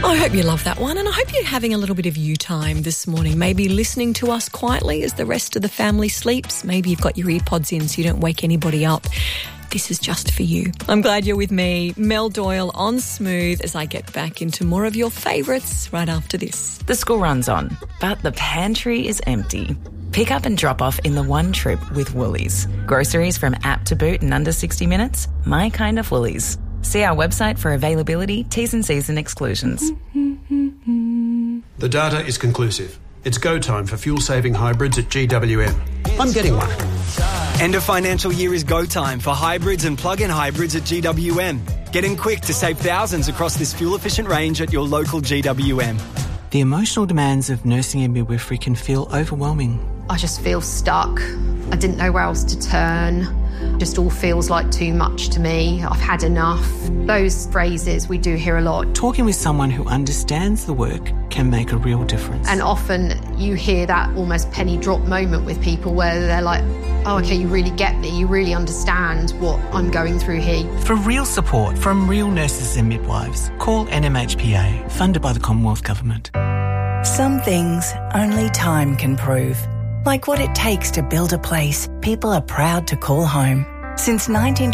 I hope you love that one, and I hope you're having a little bit of you time this morning, maybe listening to us quietly as the rest of the family sleeps. Maybe you've got your earpods in so you don't wake anybody up. This is just for you. I'm glad you're with me, Mel Doyle, on Smooth, as I get back into more of your favourites right after this. The school run's on, but the pantry is empty. Pick up and drop off in the one trip with Woolies. Groceries from app to boot in under 60 minutes? My kind of Woolies. See our website for availability, T's and C's and exclusions. The data is conclusive. It's go time for fuel-saving hybrids at GWM. I'm getting one. End of financial year is go time for hybrids and plug-in hybrids at GWM. Get in quick to save thousands across this fuel-efficient range at your local GWM. The emotional demands of nursing and midwifery can feel overwhelming. I just feel stuck. I didn't know where else to turn. Just all feels like too much to me. I've had enough. Those phrases we do hear a lot. Talking with someone who understands the work can make a real difference. And often you hear that almost penny drop moment with people where they're like, oh, okay, you really get me. You really understand what I'm going through here. For real support from real nurses and midwives, call NMHPA, funded by the Commonwealth Government. Some things only time can prove. Like what it takes to build a place people are proud to call home. Since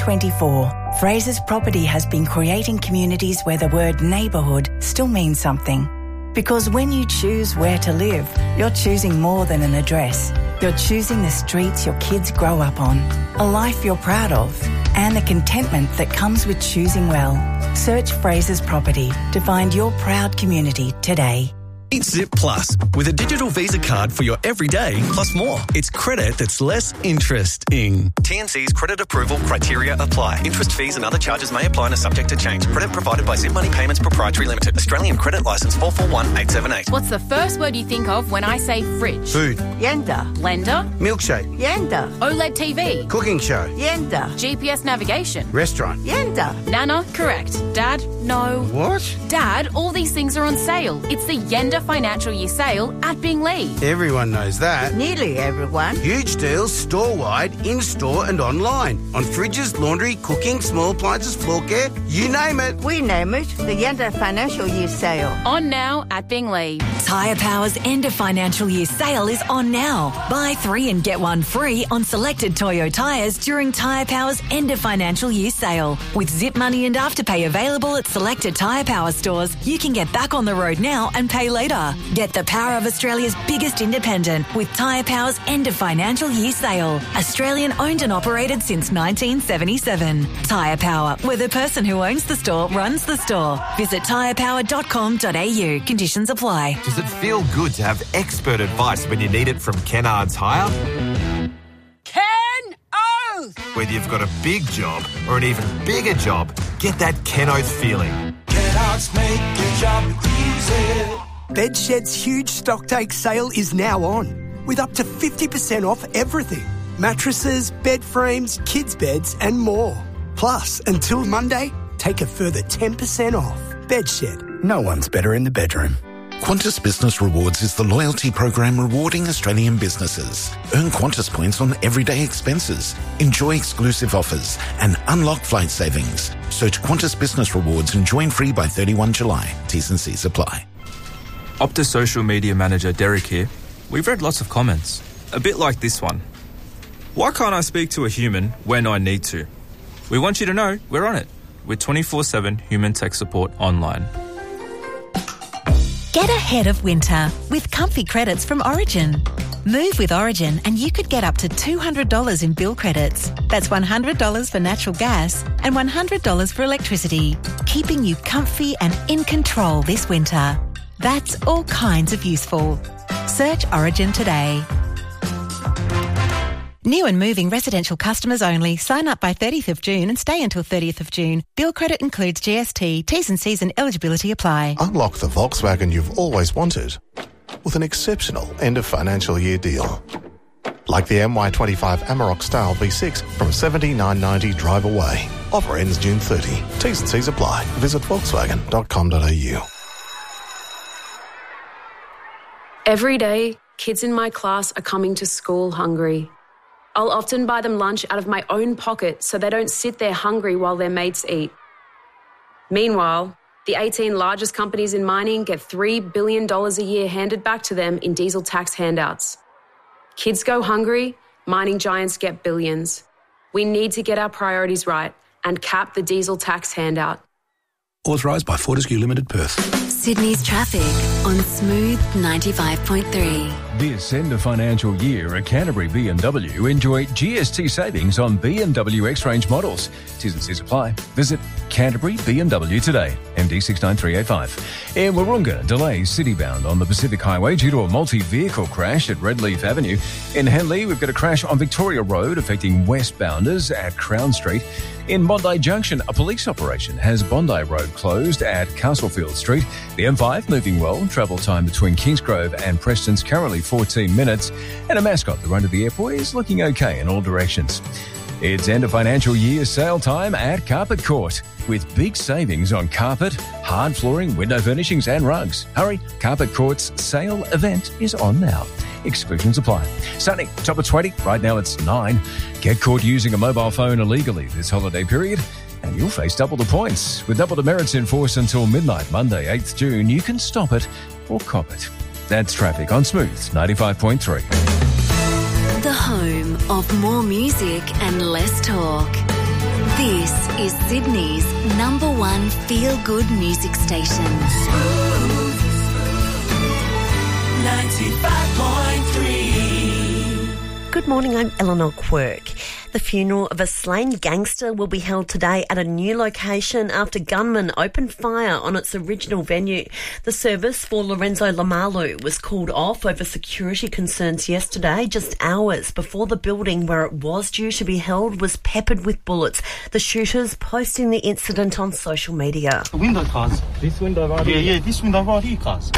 1924, Fraser's Property has been creating communities where the word neighbourhood still means something. Because when you choose where to live, you're choosing more than an address. You're choosing the streets your kids grow up on, a life you're proud of, and the contentment that comes with choosing well. Search Fraser's Property to find your proud community today. Meet Zip Plus with a digital Visa card for your everyday plus more. It's credit that's less interesting. TNC's credit approval criteria apply. Interest, fees and other charges may apply and are subject to change. Credit provided by Zip Money Payments Proprietary Limited. Australian Credit Licence 441878. What's the first word you think of when I say fridge? Food. Yenda. Blender. Milkshake. Yenda. OLED TV. Cooking show. Yenda. GPS navigation. Restaurant. Yenda. Nana. Correct. Dad. No. What? Dad, all these things are on sale. It's the Yenda Financial Year Sale at Binglee. Everyone knows that. Nearly everyone. Huge deals store-wide, in-store and online. On fridges, laundry, cooking, small appliances, floor care, you name it. We name it the Yenda Financial Year Sale. On now at Binglee. Tyre Power's end of financial year sale is on now. Buy 3 and get 1 free on selected Toyo tyres during Tyre Power's end of financial year sale. With Zip Money and Afterpay available at selected Tyre Power stores, you can get back on the road now and pay later. Get the power of Australia's biggest independent with Tyre Power's end of financial year sale. Australian owned and operated since 1977. Tyre Power, where the person who owns the store runs the store. Visit tyrepower.com.au. Conditions apply. Does it feel good to have expert advice when you need it from Kennards Hire? Ken Oath! Whether you've got a big job or an even bigger job, get that Ken Oath feeling. Kennards make your job easy. Bedshed's huge stocktake sale is now on, with up to 50% off everything. Mattresses, bed frames, kids' beds and more. Plus, until Monday, take a further 10% off. Bedshed. No one's better in the bedroom. Qantas Business Rewards is the loyalty program rewarding Australian businesses. Earn Qantas points on everyday expenses, enjoy exclusive offers and unlock flight savings. Search Qantas Business Rewards and join free by 31 July. T's and C's apply. Optus social media manager Derek here. We've read lots of comments, a bit like this one. Why can't I speak to a human when I need to? We want you to know we're on it with 24/7 human tech support online. Get ahead of winter with comfy credits from Origin. Move with Origin and you could get up to $200 in bill credits. That's $100 for natural gas and $100 for electricity, keeping you comfy and in control this winter. That's all kinds of useful. Search Origin today. New and moving residential customers only. Sign up by 30th of June and stay until 30th of June. Bill credit includes GST. T's and C's and eligibility apply. Unlock the Volkswagen you've always wanted with an exceptional end of financial year deal. Like the MY25 Amarok Style V6 from $79.90 drive away. Offer ends June 30. T's and C's apply. Visit volkswagen.com.au. Every day, kids in my class are coming to school hungry. I'll often buy them lunch out of my own pocket so they don't sit there hungry while their mates eat. Meanwhile, The 18 largest companies in mining get $3 billion a year handed back to them in diesel tax handouts. Kids go hungry, mining giants get billions. We need to get our priorities right and cap the diesel tax handout. Authorised by Fortescue Limited, Perth. Sydney's traffic on Smooth 95.3. This end of financial year at Canterbury BMW, enjoy GST savings on BMW X-Range models. T's and C's apply. Visit Canterbury BMW today. MD 69385. In Wahroonga, delays citybound on the Pacific Highway due to a multi-vehicle crash at Redleaf Avenue. In Henley, we've got a crash on Victoria Road affecting westbounders at Crown Street. In Bondi Junction, a police operation has Bondi Road closed at Castlefield Street. The M5 moving well. Travel time between Kingsgrove and Preston's currently 14 minutes. And a Mascot, the run to the airport, is looking okay in all directions. It's end of financial year sale time at Carpet Court with big savings on carpet, hard flooring, window furnishings and rugs. Hurry, Carpet Court's sale event is on now. Exclusions apply. Sunny, top of 20. Right now it's 9. Get caught using a mobile phone illegally this holiday period and you'll face double the points. With double demerits in force until midnight, Monday, 8th June, you can stop it or cop it. That's traffic on Smooth 95.3. The home of more music and less talk. This is Sydney's #1 feel-good music station. Smooth 95.3. Good morning, I'm Eleanor Quirk. The funeral of a slain gangster will be held today at a new location after gunmen opened fire on its original venue. The service for Lorenzo Lamalu was called off over security concerns yesterday, just hours before the building where it was due to be held was peppered with bullets. The shooters posting the incident on social media. The window, cars. This window right here? Yeah, this window right here, cars.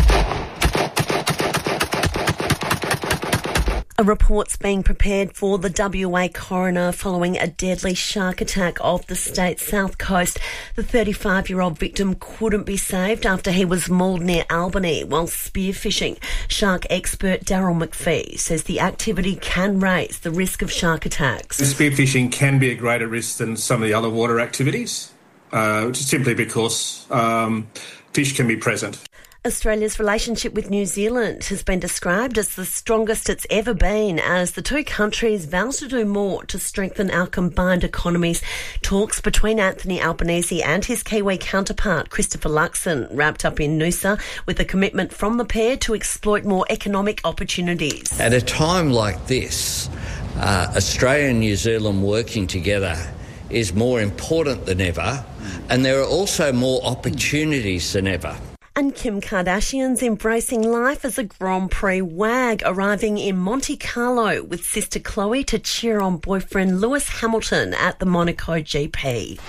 A report's being prepared for the WA coroner following a deadly shark attack off the state's south coast. The 35-year-old victim couldn't be saved after he was mauled near Albany while spearfishing. Shark expert Daryl McPhee says the activity can raise the risk of shark attacks. Spearfishing can be a greater risk than some of the other water activities, simply because fish can be present. Australia's relationship with New Zealand has been described as the strongest it's ever been as the two countries vow to do more to strengthen our combined economies. Talks between Anthony Albanese and his Kiwi counterpart Christopher Luxon wrapped up in Noosa with a commitment from the pair to exploit more economic opportunities. At a time like this, Australia and New Zealand working together is more important than ever, and there are also more opportunities than ever. And Kim Kardashian's embracing life as a Grand Prix wag, arriving in Monte Carlo with sister Chloe to cheer on boyfriend Lewis Hamilton at the Monaco GP.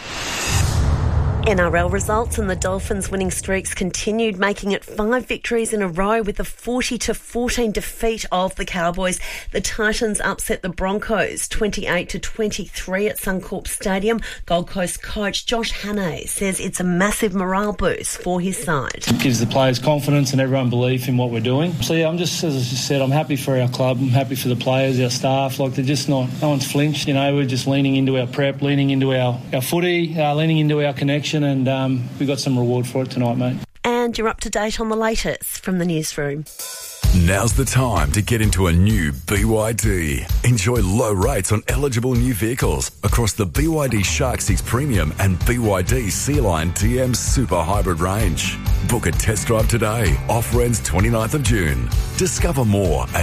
NRL results and the Dolphins' winning streaks continued, making it 5 victories in a row with a 40-14 defeat of the Cowboys. The Titans upset the Broncos 28-23 at Suncorp Stadium. Gold Coast coach Josh Hannay says it's a massive morale boost for his side. It gives the players confidence and everyone belief in what we're doing. So yeah, as I just said, I'm happy for our club. I'm happy for the players, our staff. Like they're just no one's flinched. You know, we're just leaning into our prep, leaning into our footy, leaning into our connection. And we got some reward for it tonight, mate. And you're up to date on the latest from the newsroom. Now's the time to get into a new BYD. Enjoy low rates on eligible new vehicles across the BYD Shark 6 Premium and BYD Sea-Line TM Super Hybrid range. Book a test drive today. Offer ends 29th of June. Discover more at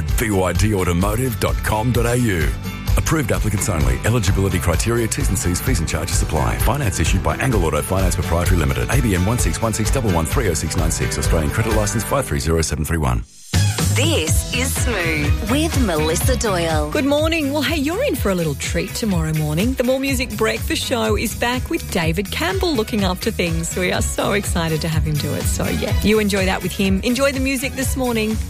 bydautomotive.com.au. Approved applicants only. Eligibility criteria, T's and C's, fees and charges apply. Finance issued by Angle Auto Finance Proprietary Limited. ABN 1616111300696. Australian credit licence 530731. This is Smooth with Melissa Doyle. Good morning. Well, hey, you're in for a little treat tomorrow morning. The More Music Breakfast Show is back with David Campbell looking after things. We are so excited to have him do it. So, yeah, you enjoy that with him. Enjoy the music this morning.